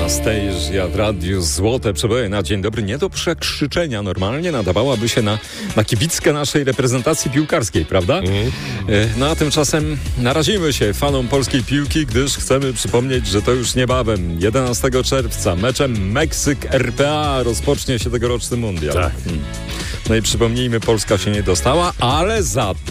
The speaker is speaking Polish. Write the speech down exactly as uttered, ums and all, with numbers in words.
jedenastej ja w radiu Złote Przeboje na dzień dobry. Nie do przekrzyczenia normalnie, nadawałaby się na, na kibickę naszej reprezentacji piłkarskiej, prawda? Mm. No a tymczasem narazimy się fanom polskiej piłki, gdyż chcemy przypomnieć, że to już niebawem, jedenastego czerwca, meczem Meksyk-R P A rozpocznie się tegoroczny mundial. Tak. Hmm. No i przypomnijmy, Polska się nie dostała, ale za